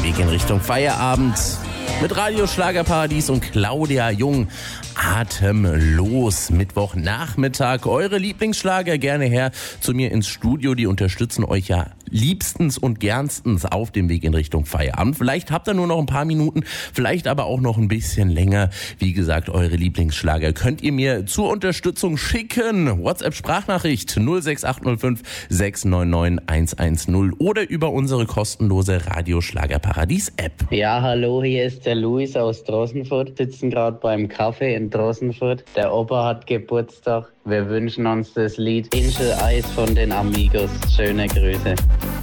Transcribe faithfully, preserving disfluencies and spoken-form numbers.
Weg in Richtung Feierabend mit Radio Schlagerparadies und Claudia Jung. Atemlos, Mittwochnachmittag. Eure Lieblingsschlager gerne her zu mir ins Studio. Die unterstützen euch ja liebstens und gernstens auf dem Weg in Richtung Feierabend. Vielleicht habt ihr nur noch ein paar Minuten, vielleicht aber auch noch ein bisschen länger. Wie gesagt, eure Lieblingsschlager könnt ihr mir zur Unterstützung schicken. WhatsApp-Sprachnachricht null sechs acht null fünf sechs neun neun eins eins null oder über unsere kostenlose Radio Schlagerparadies-App. Ja, hallo, hier ist der Luis aus Drossenfurt. Sitzen gerade beim Kaffee in Drossenfurt. Der Opa hat Geburtstag. Wir wünschen uns das Lied Angel Eyes von den Amigos. Schöne Grüße.